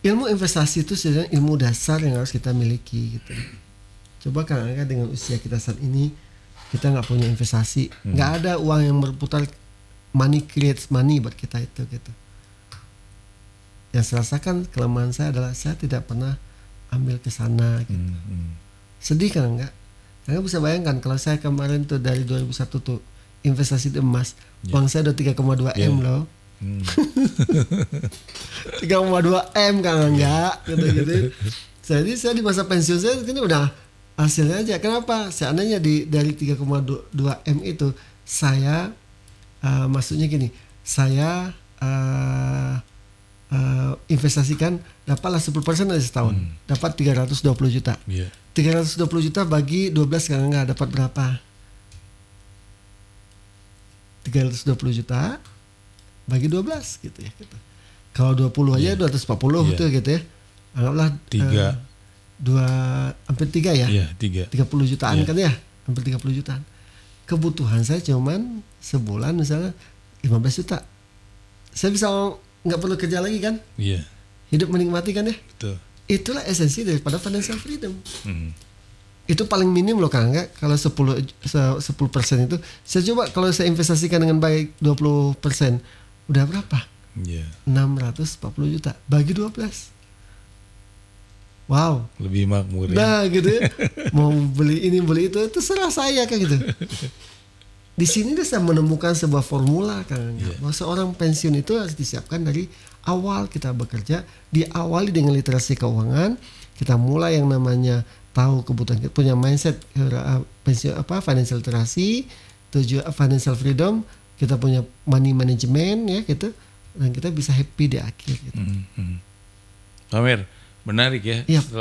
ilmu investasi itu sebenarnya ilmu dasar yang harus kita miliki gitu. Coba kan dengan usia kita saat ini, kita nggak punya investasi, nggak ada uang yang berputar, money creates money buat kita itu gitu. Yang saya rasakan kelemahan saya adalah saya tidak pernah ambil ke sana gitu. Sedih kan enggak? Karena bisa bayangkan kalau saya kemarin tuh dari 2001 tuh investasi di emas, uang saya udah 3,2 M loh. 3,2 M kan enggak gitu. Jadi saya di masa pensiun saya ini udah hasilnya aja. Kenapa? Seandainya dari 3,2 M itu saya maksudnya gini, saya investasikan dapatlah 10% dari setahun, dapat 320 juta. 320 juta bagi 12 kan enggak dapat berapa? 320 juta bagi 12 gitu ya gitu. Kalau 20 aja 240 tuh gitu ya. Anggaplah 3 hampir 3 ya. 30 jutaan kan ya, hampir 30 jutaan. Kebutuhan saya cuman sebulan misalnya 15 juta. Saya bisa nggak perlu kerja lagi kan? Hidup menikmati kan ya? Betul. Itulah esensi daripada financial freedom. Itu paling minim loh Kang, enggak? Kalau 10% itu, saya coba kalau saya investasikan dengan baik 20%, udah berapa? 640 juta bagi 12. Wow. Lebih makmur ya. Nah gitu ya. Mau beli ini beli itu terserah saya kan gitu. Di sini saya menemukan sebuah formula kan, bahwa seorang pensiun itu harus disiapkan dari awal kita bekerja, diawali dengan literasi keuangan, kita mulai yang namanya tahu kebutuhan kita, punya mindset pensiun financial literasi, tujuan financial freedom, kita punya money management ya gitu, dan kita bisa happy di akhir gitu. Pamer, menarik ya. Yep.